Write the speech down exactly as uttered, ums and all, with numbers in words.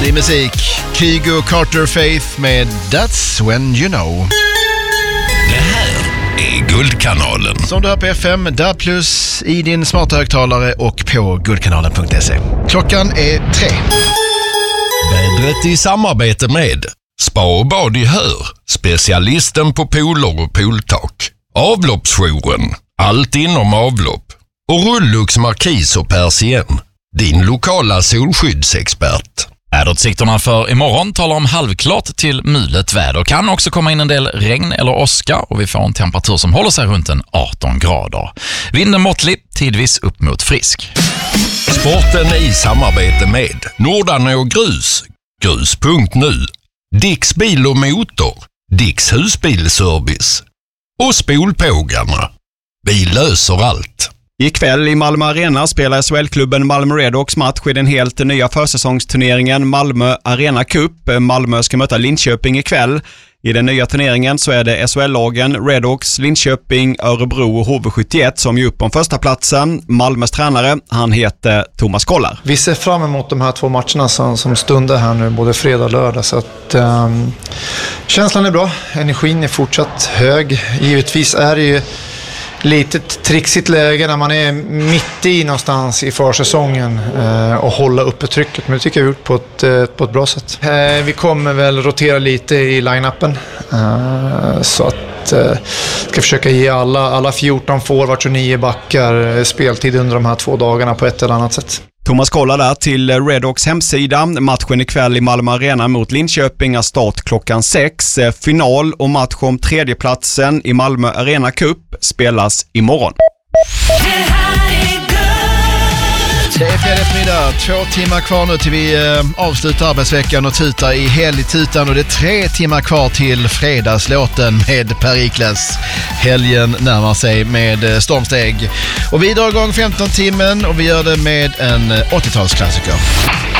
Härlig musik. Kygo Carter Faith med That's When You Know. Det här är Guldkanalen. Som du hör på F M, där plus i din smarta högtalare och på guldkanalen punkt se. Klockan är tre. Vädret i samarbete med Spa och bad i Hör, specialisten på pooler och pooltak. Avloppsjouren, allt inom avlopp. Och Rullux Markis och Persien, din lokala solskyddsexpert. Väderutsikterna för imorgon talar om halvklart till mulet väder. Kan också komma in en del regn eller åska och vi får en temperatur som håller sig runt en arton grader. Vinden måttlig, tidvis upp mot frisk. Sporten i samarbete med Nordan och Grus, grus punkt nu, Dicks bil och motor, Dicks husbilservice och Spolpågarna. Vi löser allt. Ikväll i Malmö Arena spelar S H L-klubben Malmö Redhawks match i den helt nya försäsongsturneringen Malmö Arena Cup. Malmö ska möta Linköping ikväll. I den nya turneringen så är det S H L-lagen Redhawks, Linköping, Örebro och H V sjuttioett som ger upp om första platsen. Malmös tränare, han heter Thomas Kollar. Vi ser fram emot de här två matcherna som, som stundar här nu, både fredag och lördag. Så att, um, känslan är bra, energin är fortsatt hög. Givetvis är det ju litet trixigt läge när man är mitt i någonstans i försäsongen eh, och hålla uppe trycket. Men det tycker jag vi har gjort på ett, eh, på ett bra sätt. Eh, vi kommer väl rotera lite i line-upen. Eh, så att eh, ska försöka ge alla, alla fjorton forwards och nio backar speltid under de här två dagarna på ett eller annat sätt. Thomas kollar där till Redhawks hemsida. Matchen ikväll i Malmö Arena mot Linköping är start klockan sex. Final och match om tredjeplatsen i Malmö Arena Cup spelas imorgon. Det är fredag eftermiddag, två timmar kvar nu till vi eh, avslutar arbetsveckan och tutar i helgtutan och det är tre timmar kvar till fredagslåten med Perikles. Helgen närmar sig med eh, stormsteg och vi drar igång femton timmen och vi gör det med en åttiotalsklassiker.